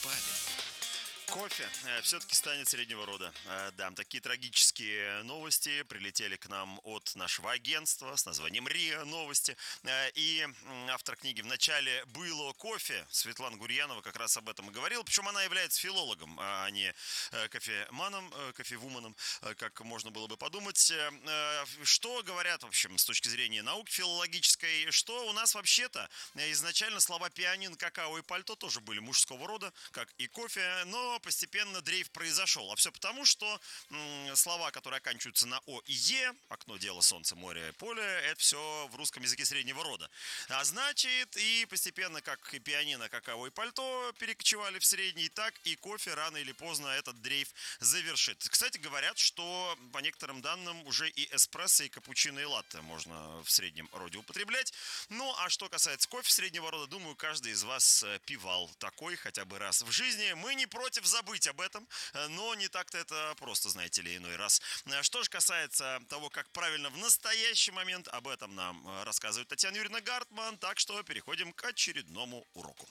спали. Кофе все-таки станет среднего рода. Да, такие трагические новости прилетели к нам от нашего агентства с названием РИА Новости. И автор книги «В начале было кофе» Светлана Гурьянова как раз об этом и говорила. Причем она является филологом, а не кофеманом, кофевуманом, как можно было бы подумать. Что говорят, в общем, с точки зрения науки филологической, что у нас вообще-то изначально слова пианин, какао и пальто тоже были мужского рода, как и кофе, но постепенно дрейф произошел. А все потому, что слова, которые оканчиваются на О и Е, окно, дело, солнце, море, поле, это все в русском языке среднего рода. А значит, и постепенно, как и пианино, какао и пальто перекочевали в средний, так и кофе рано или поздно этот дрейф завершит. Кстати, говорят, что по некоторым данным уже и эспрессо, и капучино, и латте можно в среднем роде употреблять. Ну, а что касается кофе среднего рода, думаю, каждый из вас пивал такой хотя бы раз в жизни. Мы не против забыть об этом, но не так-то это просто, знаете ли, иной раз. Что же касается того, как правильно в настоящий момент, об этом нам рассказывает Татьяна Юрьевна Гартман, так что переходим к очередному уроку.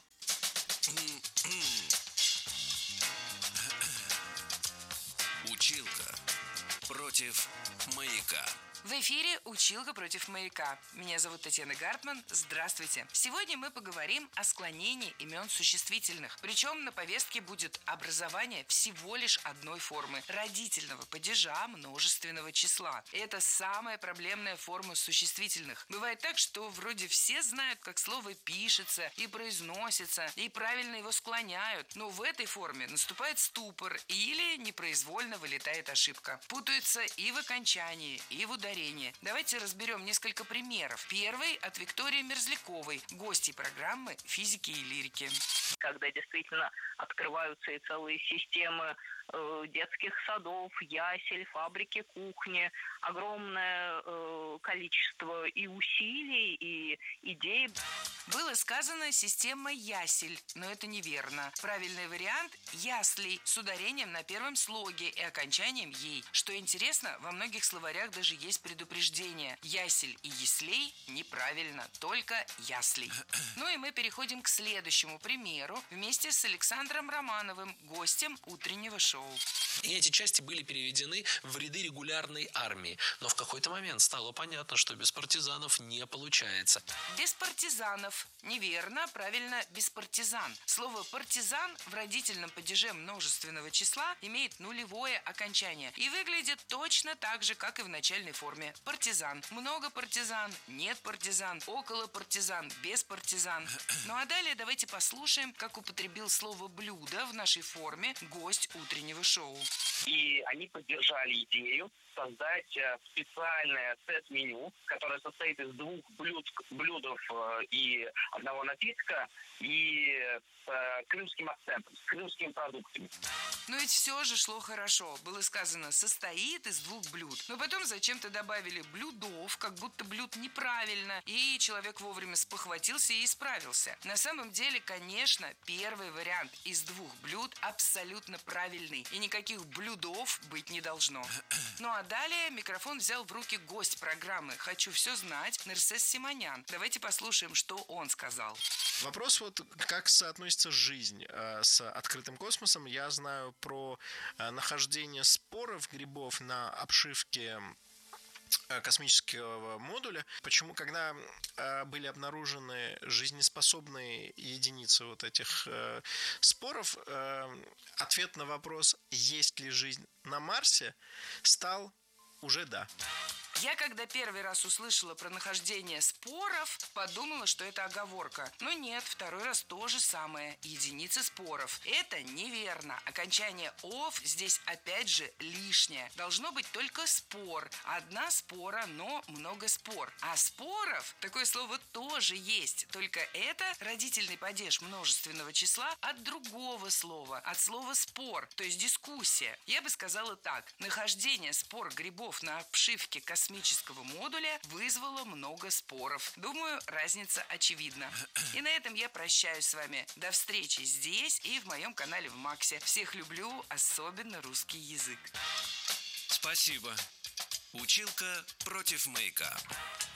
Училка против маяка. В эфире «Училка против маяка». Меня зовут Татьяна Гартман. Здравствуйте. Сегодня мы поговорим о склонении имен существительных. Причем на повестке будет образование всего лишь одной формы – родительного падежа множественного числа. Это самая проблемная форма существительных. Бывает так, что вроде все знают, как слово пишется и произносится, и правильно его склоняют, но в этой форме наступает ступор или непроизвольно вылетает ошибка. Путаются и в окончании, и в ударении. Давайте разберем несколько примеров. Первый от Виктории Мерзляковой, гостьи программы «Физики и лирики». Когда действительно открываются и целые системы детских садов, ясель, фабрики, кухни, огромное количество и усилий, и идей. Было сказано «система ясель», но это неверно. Правильный вариант – яслей с ударением на первом слоге и окончанием «ей». Что интересно, во многих словарях даже есть предупреждение. Ясель и яслей неправильно, только яслей. Ну и мы переходим к следующему примеру вместе с Александром Романовым, гостем утреннего шоу. И эти части были переведены в ряды регулярной армии. Но в какой-то момент стало понятно, что без партизанов не получается. Без партизанов. Неверно, правильно, без партизан. Слово «партизан» в родительном падеже множественного числа имеет нулевое окончание и выглядит точно так же, как и в начальной форме. Партизан. Много партизан, нет партизан, около партизан, без партизан. Ну а далее давайте послушаем, как употребил слово «блюдо» в нашей форме гость утреннего шоу. И они поддержали идею создать специальное сет-меню, которое состоит из двух блюдов и одного напитка, и с крымским акцентом, с крымскими продуктами. Но ведь все же шло хорошо. Было сказано «состоит из двух блюд». Но потом зачем-то добавили «блюдов», как будто блюд неправильно. И человек вовремя спохватился и исправился. На самом деле, конечно, первый вариант из двух блюд абсолютно правильный. И никаких блюдов быть не должно. Ну а далее микрофон взял в руки гость программы «Хочу все знать» Нерсес Симонян. Давайте послушаем, что он сказал. Вопрос как соотносится жизнь с открытым космосом. Я знаю про нахождение споров грибов на обшивке космического модуля. Почему, когда были обнаружены жизнеспособные единицы вот этих споров, ответ на вопрос, есть ли жизнь на Марсе, стал уже да. Я, когда первый раз услышала про нахождение споров, подумала, что это оговорка. Но нет, второй раз то же самое. Единицы споров. Это неверно. Окончание «ов» здесь опять же лишнее. Должно быть только спор. Одна спора, но много спор. А споров, такое слово тоже есть. Только это родительный падеж множественного числа от другого слова. От слова «спор», то есть дискуссия. Я бы сказала так. Нахождение спор грибов на обшивке космического модуля вызвало много споров. Думаю, разница очевидна. И на этом я прощаюсь с вами. До встречи здесь и в моем канале в Максе. Всех люблю, особенно русский язык. Спасибо. Училка против маяка.